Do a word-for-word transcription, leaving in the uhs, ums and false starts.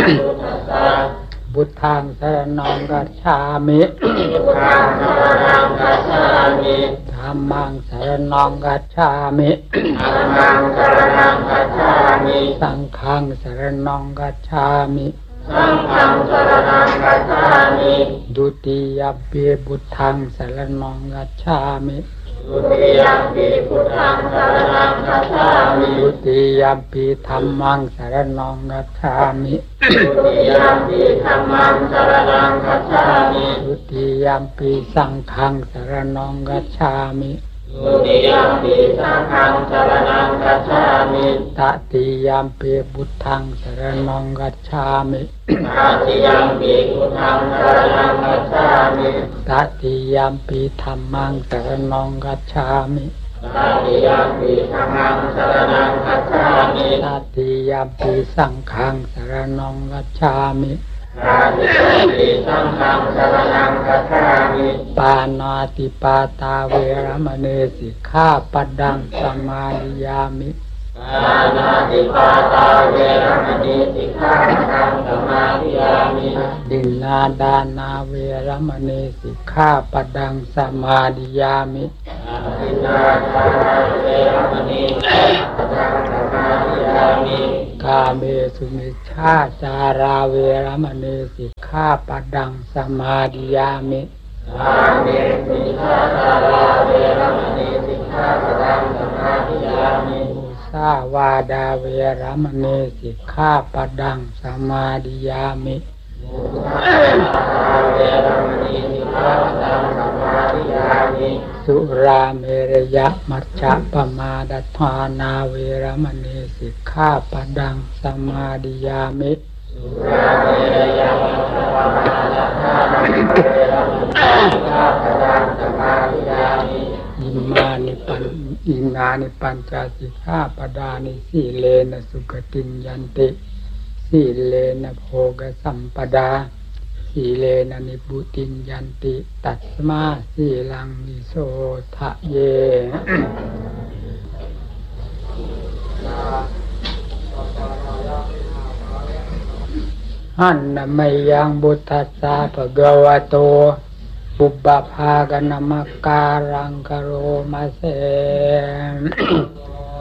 บุตทังสรณังกัจฉามิธัมมังสรณังกัจฉามิสังฆังสรณังกัจฉามิดุติยมปิบุตทังสรณังกัจฉามิดุติยมปิพุทธังสรณังคัจฉามิดุติยมปิธัมมังสรณังคัจฉามิดุติยมปิธัมมังสรณังคัจฉามิดุติยมปิสังฆังสรณังคัจฉามิดุติยมปิสังฆังสรณังคัจฉามิตติยมปิพุทธังสรณังคัจฉามิตติยมปิพุทธังสรณังคัจฉามิตติยมปิธัมมังสรณังคัจฉามิตติยมปิธัมมังสรณังคัจฉามิตติยมปิสังฆังสรณังคัจฉามิตติยมปิสังฆังสรณังคัจฉามิปานาติปาตาเวรมณีสิกขาปดังสมาธิยามิปานาติปาตาเวรมณีสิกขาปดังสมาธิยามิดินนาดานาเวรมณีสิกขาปดังสมาธิยามิดินนาดานาเวรมณีสิกขาปดังสมาธิยามิกาเมสุมิชฌาจาราเวรมณีสิกขาปดังสมาธิยามิกาเมสุมิชฌาจาราเวรมณีสิกขาปดังสมาธิยามิสาวาดาเวรมณีสิกขาปดังสมาธิยามิสุราเมรยมัชฌะปมาดัฏฐานาเวรมณีสิกขาปดังสมาธิยามิสุราเมรยมัชฌะปมาดัฏฐานาเวรมณีสิกขาปดังสมาธิยามิอิมานิปันอินานิปัญจสิกขาปดานิสีเลนะสุขติยันติสีเลนะโภคสัมปดาสีเลนะนิพุติยันติตัสมาสีลังนิโสทะเยหันนะไมยังบุตตัสสะภะคะวะโตปุบบัพพากะนะมะการังกะโรมะเส